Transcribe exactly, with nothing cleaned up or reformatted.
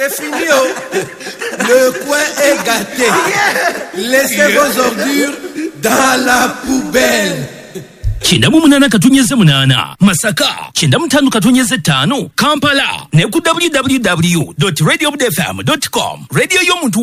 C'est fini. Oh. Le coin est gâté. Laissez vos ordures dans la poubelle. Chindamu munana katunyeze munana Masaka chindamu tanu katunyeze tano Kampala ne ku w w w dot radio f m dot com radio yo muntu